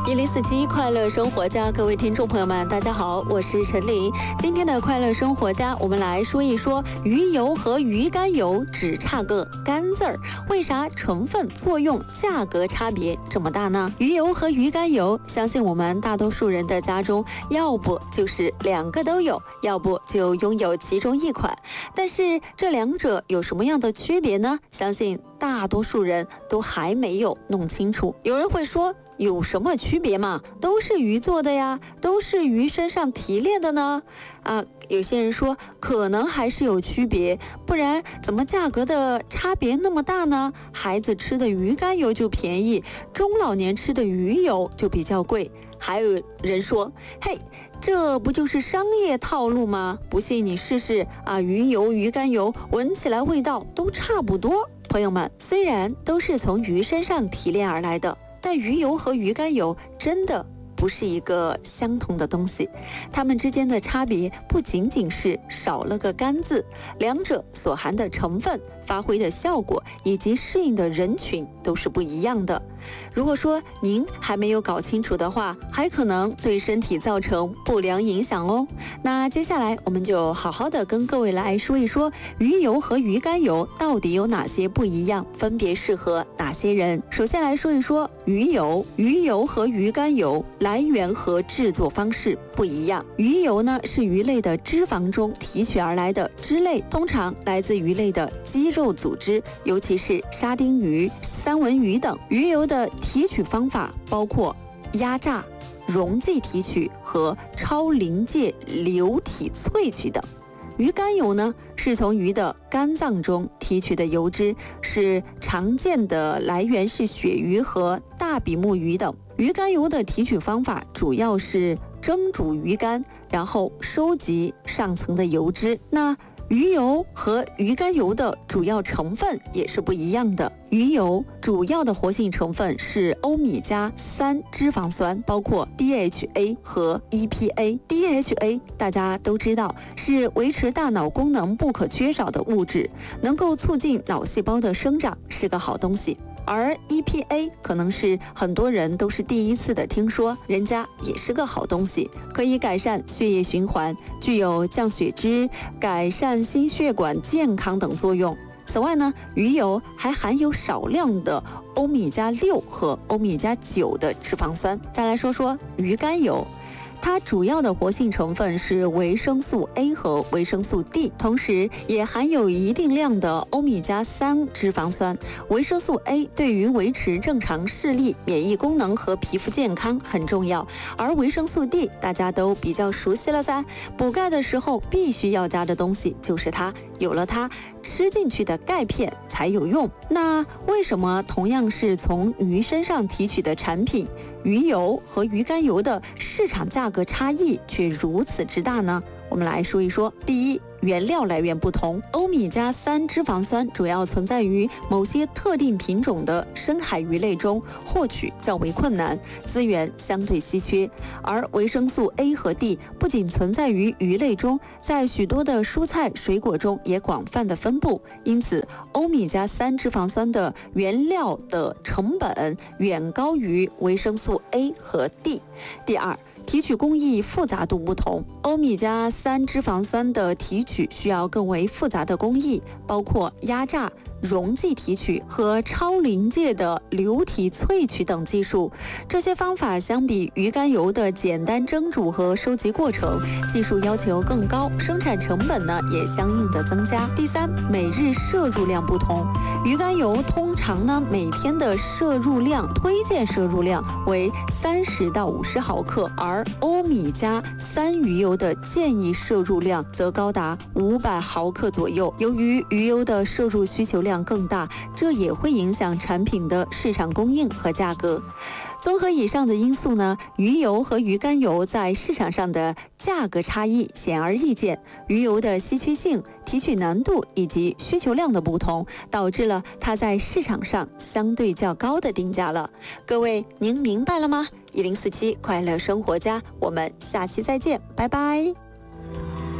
1047快乐生活家，各位听众朋友们，大家好，我是陈琳。今天的快乐生活家，我们来说一说鱼油和鱼肝油只差个肝字儿，为啥成分、作用、价格差别这么大呢？鱼油和鱼肝油，相信我们大多数人的家中，要不就是两个都有，要不就拥有其中一款。但是这两者有什么样的区别呢？相信大多数人都还没有弄清楚。有人会说，有什么区别嘛？都是鱼做的呀，都是鱼身上提炼的呢。有些人说可能还是有区别，不然怎么价格的差别那么大呢？孩子吃的鱼肝油就便宜，中老年吃的鱼油就比较贵。还有人说，嘿，这不就是商业套路吗？不信你试试啊，鱼油、鱼肝油闻起来味道都差不多。朋友们，虽然都是从鱼身上提炼而来的，但鱼油和鱼肝油真的不是一个相同的东西，它们之间的差别不仅仅是少了个肝字，两者所含的成分、发挥的效果以及适应的人群都是不一样的。如果说您还没有搞清楚的话，还可能对身体造成不良影响哦。那接下来我们就好好的跟各位来说一说鱼油和鱼肝油到底有哪些不一样，分别适合哪些人。首先来说一说鱼油，鱼油和鱼肝油来源和制作方式不一样。鱼油呢是鱼类的脂肪中提取而来的脂类，通常来自鱼类的肌肉组织，尤其是沙丁鱼、三文鱼等。鱼油的提取方法包括压榨、溶剂提取和超临界流体萃取等。鱼肝油呢，是从鱼的肝脏中提取的油脂，是常见的来源是鳕鱼和大比目鱼等。鱼肝油的提取方法主要是蒸煮鱼肝，然后收集上层的油脂。那鱼油和鱼肝油的主要成分也是不一样的。鱼油主要的活性成分是欧米伽3脂肪酸，包括 DHA 和 EPA。DHA 大家都知道是维持大脑功能不可缺少的物质，能够促进脑细胞的生长，是个好东西。而 EPA 可能是很多人都是第一次的听说，人家也是个好东西，可以改善血液循环，具有降血脂、改善心血管健康等作用。此外呢，鱼油还含有少量的欧米伽6和欧米伽9的脂肪酸。再来说说鱼肝油，它主要的活性成分是维生素 A 和维生素 D， 同时也含有一定量的欧米伽3脂肪酸。维生素 A 对于维持正常视力、免疫功能和皮肤健康很重要，而维生素 D 大家都比较熟悉了噻，补钙的时候必须要加的东西就是它，有了它，吃进去的钙片才有用。那为什么同样是从鱼身上提取的产品，鱼油和鱼肝油的市场价格差异却如此之大呢？我们来说一说。第一，原料来源不同。欧米伽3脂肪酸主要存在于某些特定品种的深海鱼类中，获取较为困难，资源相对稀缺。而维生素 A 和 D 不仅存在于鱼类中，在许多的蔬菜水果中也广泛的分布，因此欧米伽3脂肪酸的原料的成本远高于维生素 A 和 D。第二，提取工艺复杂度不同。欧米伽3脂肪酸的提取需要更为复杂的工艺，包括压榨、溶剂提取和超临界的流体萃取等技术。这些方法相比鱼肝油的简单蒸煮和收集过程，技术要求更高，生产成本呢也相应的增加。第三，每日摄入量不同。鱼肝油通常呢每天的摄入量推荐摄入量为30到50毫克，而欧米伽3鱼油的建议摄入量则高达500毫克左右。由于鱼油的摄入需求量更大，这也会影响产品的市场供应和价格。综合以上的因素呢，鱼油和鱼肝油在市场上的价格差异显而易见。鱼油的稀缺性、提取难度以及需求量的不同，导致了它在市场上相对较高的定价了。各位，您明白了吗？1047快乐生活家，我们下期再见，拜拜。